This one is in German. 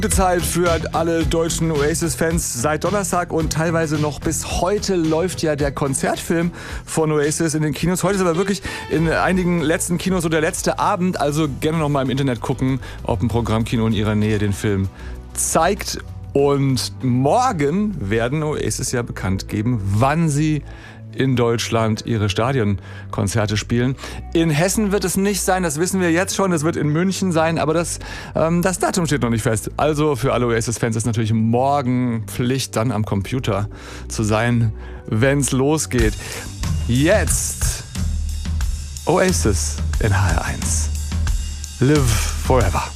Gute Zeit für alle deutschen Oasis-Fans. Seit Donnerstag und teilweise noch bis heute läuft ja der Konzertfilm von Oasis in den Kinos. Heute ist aber wirklich in einigen letzten Kinos so der letzte Abend. Also gerne noch mal im Internet gucken, ob ein Programmkino in Ihrer Nähe den Film zeigt. Und morgen werden Oasis ja bekannt geben, wann sie in Deutschland ihre Stadionkonzerte spielen. In Hessen wird es nicht sein, das wissen wir jetzt schon. Es wird in München sein, aber das Datum steht noch nicht fest. Also für alle Oasis-Fans ist natürlich morgen Pflicht, dann am Computer zu sein, wenn's losgeht. Jetzt Oasis in HR1. Live Forever.